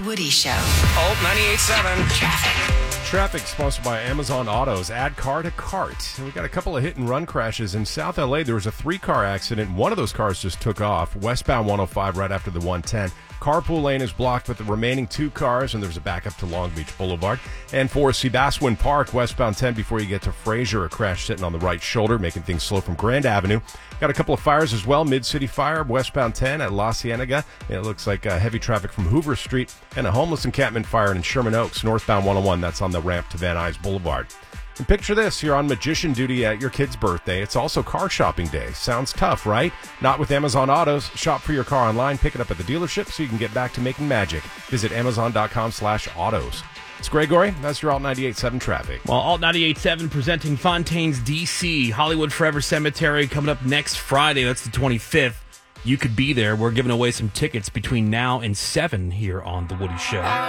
Woody Show. Alt 98.7. Traffic sponsored by Amazon Autos. Add car to cart. And we got a couple of hit-and-run crashes. In South L.A., there was a 3-car accident. One of those cars just took off. Westbound 105 right after the 110. Carpool lane is blocked with the remaining 2 cars, and there's a backup to Long Beach Boulevard. And for Sebaswin Park, westbound 10 before you get to Fraser, a crash sitting on the right shoulder, making things slow from Grand Avenue. Got a couple of fires as well. Mid-City Fire, westbound 10 at La Cienega. It looks like heavy traffic from Hoover Street. And a homeless encampment fire in Sherman Oaks, northbound 101. That's on the ramp to Van Nuys Boulevard. And picture this, you're on magician duty at your kid's birthday. It's also car shopping day. Sounds tough, right? Not with Amazon Autos. Shop for your car online, pick it up at the dealership so you can get back to making magic. Visit Amazon.com/autos. It's Gregory. That's your Alt 98.7 traffic. Well, Alt 98.7 presenting Fontaine's DC Hollywood Forever Cemetery coming up next Friday. That's the 25th. You could be there. We're giving away some tickets between now and 7 here on The Woody Show.